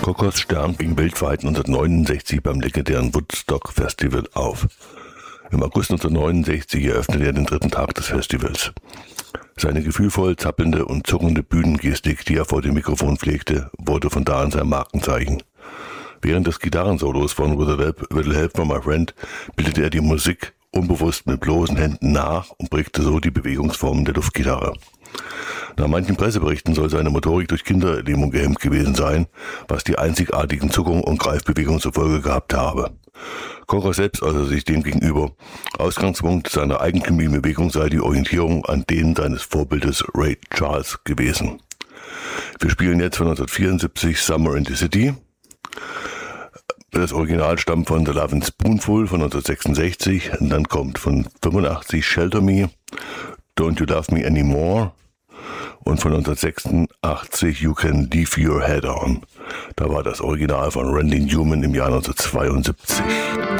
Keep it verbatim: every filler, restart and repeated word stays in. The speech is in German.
Cocos Stern ging weltweit neunzehnhundertneunundsechzig beim legendären Woodstock Festival auf. Im August neunzehnhundertneunundsechzig eröffnete er den dritten Tag des Festivals. Seine gefühlvoll zappelnde und zuckende Bühnengestik, die er vor dem Mikrofon pflegte, wurde von da an sein Markenzeichen. Während des Gitarrensolos von With a Little Help from My Friend bildete er die Musik unbewusst mit bloßen Händen nach und prägte so die Bewegungsformen der Luftgitarre. Nach manchen Presseberichten soll seine Motorik durch Kinderlähmung gehemmt gewesen sein, was die einzigartigen Zuckungen und Greifbewegungen zur Folge gehabt habe. Cocker selbst äußerte sich demgegenüber. Ausgangspunkt seiner eigentümlichen Bewegung sei die Orientierung an denen seines Vorbildes Ray Charles gewesen. Wir spielen jetzt von neunzehnhundertvierundsiebzig Summer in the City. Das Original stammt von The Lovin' Spoonful von neunzehnhundertsechsundsechzig. Und dann kommt von fünfundachtzig Shelter Me, Don't You Love Me Anymore. Und von neunzehnhundertsechsundachtzig You Can Leave Your Head On. Da war das Original von Randy Newman im Jahr neunzehnhundertzweiundsiebzig.